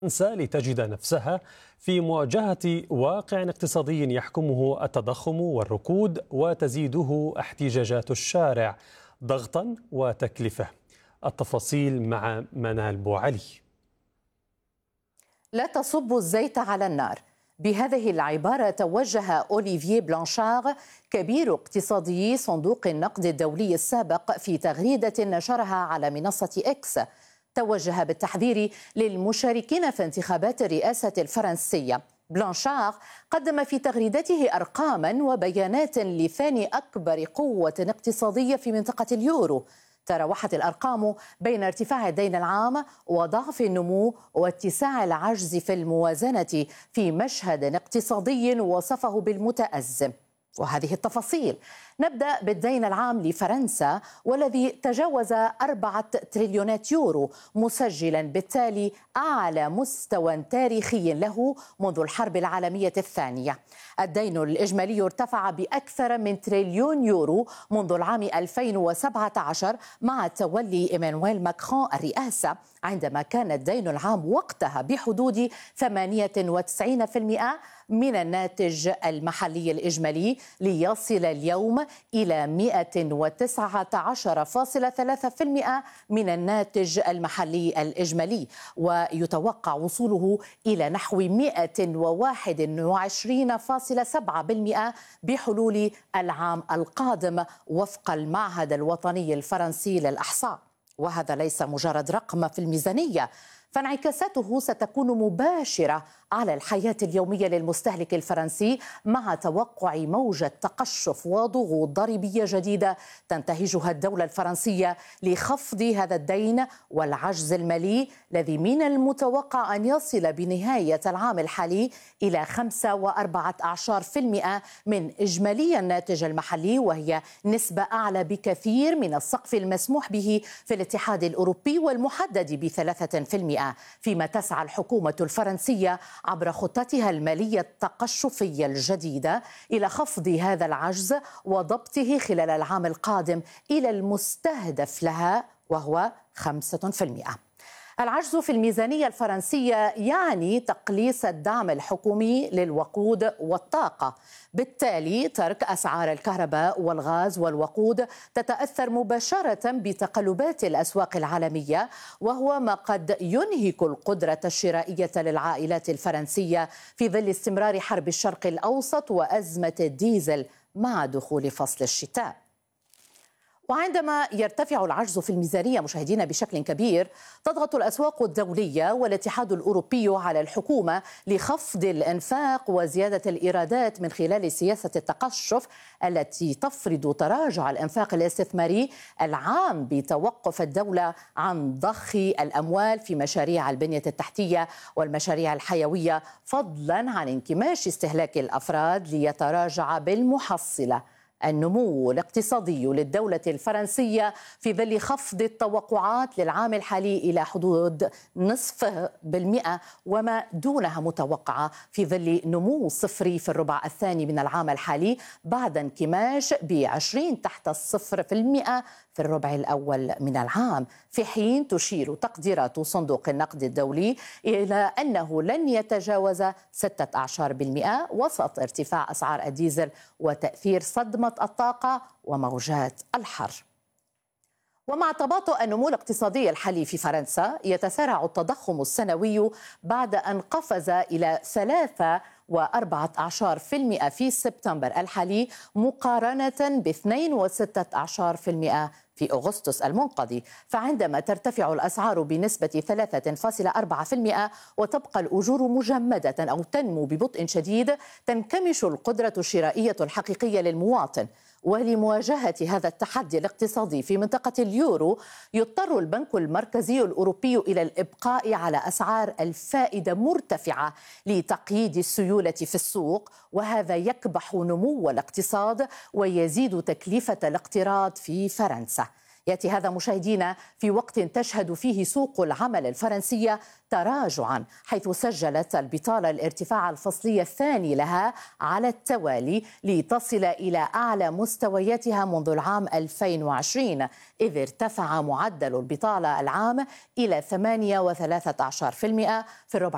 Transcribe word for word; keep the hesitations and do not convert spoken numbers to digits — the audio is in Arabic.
فرنسا لتجد نفسها في مواجهة واقع اقتصادي يحكمه التضخم والركود وتزيده احتجاجات الشارع ضغطا وتكلفة. التفاصيل مع منال بوعلي. لا تصبوا الزيت على النار، بهذه العبارة توجه أوليفييه بلانشار كبير اقتصادي صندوق النقد الدولي السابق في تغريدة نشرها على منصة إكس. توجه بالتحذير للمشاركين في انتخابات الرئاسة الفرنسية. بلانشار قدم في تغريدته أرقاما وبيانات لثاني أكبر قوة اقتصادية في منطقة اليورو. تراوحت الأرقام بين ارتفاع الدين العام وضعف النمو واتساع العجز في الموازنة في مشهد اقتصادي وصفه بالمتأزم. وهذه التفاصيل. نبدأ بالدين العام لفرنسا والذي تجاوز أربعة تريليونات يورو، مسجلا بالتالي أعلى مستوى تاريخي له منذ الحرب العالمية الثانية. الدين الإجمالي ارتفع بأكثر من تريليون يورو منذ العام ألفين وسبعة عشر مع تولي إيمانويل ماكرون الرئاسة، عندما كان الدين العام وقتها بحدود ثمانية وتسعين بالمئة من الناتج المحلي الإجمالي، ليصل اليوم إلى مئة وتسعة عشر فاصلة ثلاثة بالمئة من الناتج المحلي الإجمالي، ويتوقع وصوله إلى نحو مئة وواحد وعشرين فاصلة سبعة بالمئة بحلول العام القادم وفق المعهد الوطني الفرنسي للإحصاء. وهذا ليس مجرد رقم في الميزانية، فانعكاساته ستكون مباشرة على الحياة اليومية للمستهلك الفرنسي، مع توقع موجة تقشف وضغوط ضريبية جديدة تنتهجها الدولة الفرنسية لخفض هذا الدين والعجز المالي الذي من المتوقع أن يصل بنهاية العام الحالي إلى خمسة وأربعة عشر بالمئة من إجمالي الناتج المحلي، وهي نسبة أعلى بكثير من السقف المسموح به في الاتحاد الأوروبي والمحدد بثلاثة بالمئة. فيما تسعى الحكومة الفرنسية عبر خطتها المالية التقشفية الجديدة إلى خفض هذا العجز وضبطه خلال العام القادم إلى المستهدف لها وهو خمسة بالمئة. العجز في الميزانية الفرنسية يعني تقليص الدعم الحكومي للوقود والطاقة، بالتالي ترك أسعار الكهرباء والغاز والوقود تتأثر مباشرة بتقلبات الأسواق العالمية، وهو ما قد ينهك القدرة الشرائية للعائلات الفرنسية في ظل استمرار حرب الشرق الأوسط وأزمة الديزل مع دخول فصل الشتاء. وعندما يرتفع العجز في الميزانية مشاهدينا بشكل كبير، تضغط الأسواق الدولية والاتحاد الأوروبي على الحكومة لخفض الإنفاق وزيادة الإيرادات من خلال سياسة التقشف التي تفرض تراجع الإنفاق الاستثماري العام بتوقف الدولة عن ضخ الأموال في مشاريع البنية التحتية والمشاريع الحيوية، فضلا عن انكماش استهلاك الأفراد ليتراجع بالمحصلة النمو الاقتصادي للدولة الفرنسية في ظل خفض التوقعات للعام الحالي إلى حدود نصف بالمئة وما دونها متوقعة في ظل نمو صفري في الربع الثاني من العام الحالي بعد انكماش بعشرين تحت الصفر في المئة في الربع الأول من العام، في حين تشير تقديرات صندوق النقد الدولي إلى أنه لن يتجاوز ستة عشر بالمئة وسط ارتفاع أسعار الديزل وتأثير صدمة الطاقة وموجات الحر. ومع تباطؤ النمو الاقتصادي الحالي في فرنسا، يتسارع التضخم السنوي بعد أن قفز إلى ثلاثة وأربعة عشر بالمئة في سبتمبر الحالي مقارنة باثنين وستة عشر بالمئة في أغسطس المنقضي. فعندما ترتفع الأسعار بنسبة ثلاثة فاصلة أربعة بالمئة وتبقى الأجور مجمدة أو تنمو ببطء شديد، تنكمش القدرة الشرائية الحقيقية للمواطن. ولمواجهة هذا التحدي الاقتصادي في منطقة اليورو، يضطر البنك المركزي الأوروبي إلى الإبقاء على أسعار الفائدة مرتفعة لتقييد السيولة في السوق، وهذا يكبح نمو الاقتصاد ويزيد تكلفة الاقتراض في فرنسا. يأتي هذا مشاهدينا في وقت تشهد فيه سوق العمل الفرنسية تراجعا، حيث سجلت البطالة الارتفاع الفصلي الثاني لها على التوالي لتصل إلى أعلى مستوياتها منذ العام ألفين وعشرين، إذ ارتفع معدل البطالة العام إلى ثمانية وثلاثة عشر بالمئة في الربع